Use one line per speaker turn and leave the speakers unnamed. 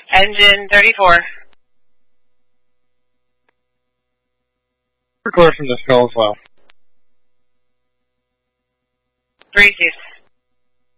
Engine 34.
Record from the skull as well.
3 Chiefs.